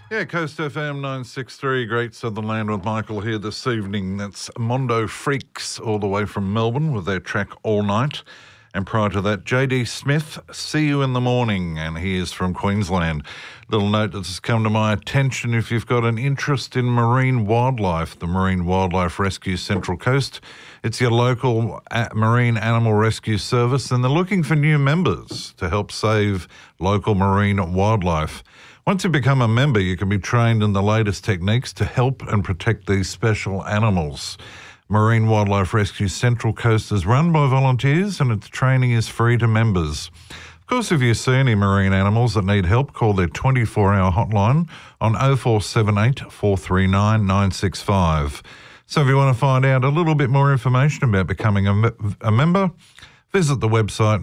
Yeah, Coast FM 963, Great Southern Land with Michael here this evening. That's Mondo Freaks all the way from Melbourne with their track All Night. And prior to that, JD Smith, See You in the Morning, and he is from Queensland. Little note that has come to my attention: if you've got an interest in marine wildlife, the Marine Wildlife Rescue Central Coast, it's your local marine animal rescue service, and they're looking for new members to help save local marine wildlife. Once you become a member, you can be trained in the latest techniques to help and protect these special animals. Marine Wildlife Rescue Central Coast is run by volunteers and its training is free to members. Of course, if you see any marine animals that need help, call their 24-hour hotline on 0478 439 965. So if you want to find out a little bit more information about becoming a member, visit the website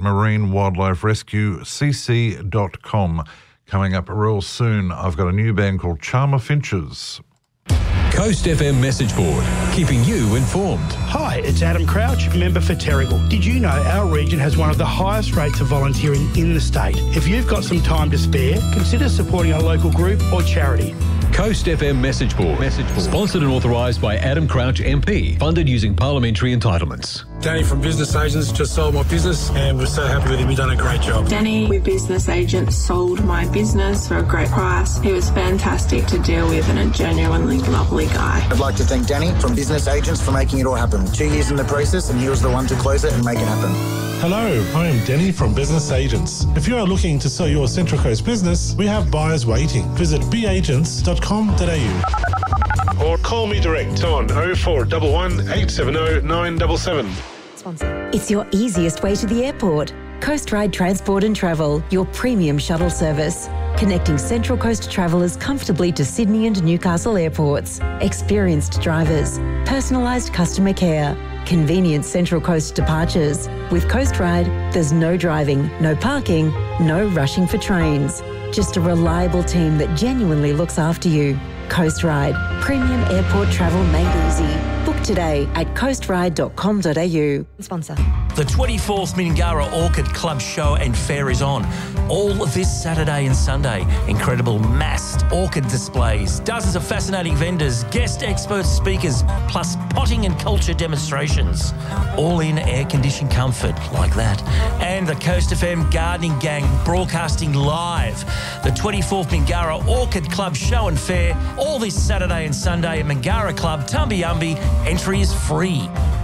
marinewildliferescuecc.com. Coming up real soon, I've got a new band called Charmer Finches. Coast FM message board, keeping you informed. Hi, it's Adam Crouch, member for Terrigal. Did you know our region has one of the highest rates of volunteering in the state? If you've got some time to spare, consider supporting a local group or charity. Coast FM message board. Sponsored and authorised by Adam Crouch MP. Funded using parliamentary entitlements. Danny from Business Agents just sold my business and we're so happy with him. He's done a great job. Danny with Business Agents sold my business for a great price. He was fantastic to deal with and a genuinely lovely guy. I'd like to thank Danny from Business Agents for making it all happen. 2 years in the process and he was the one to close it and make it happen. Hello, I am Denny from Business Agents. If you are looking to sell your Central Coast business, we have buyers waiting. Visit beagents.com.au or call me direct on 0411 870 977. It's your easiest way to the airport. Coast Ride Transport and Travel, your premium shuttle service. Connecting Central Coast travellers comfortably to Sydney and Newcastle airports. Experienced drivers. Personalised customer care. Convenient Central Coast departures. With Coast Ride, there's no driving, no parking, no rushing for trains. Just a reliable team that genuinely looks after you. Coast Ride. Premium airport travel made easy. Book today at coastride.com.au. Sponsor. The 24th Mingara Orchid Club Show and Fair is on. All this Saturday and Sunday. Incredible massed orchid displays, dozens of fascinating vendors, guest expert speakers, plus potting and culture demonstrations. All in air-conditioned comfort like that. And the Coast FM Gardening Gang broadcasting live. The 24th Mingara Orchid Club Show and Fair, all this Saturday and Sunday at Mingara Club, Tumbiumbi. Entry is free.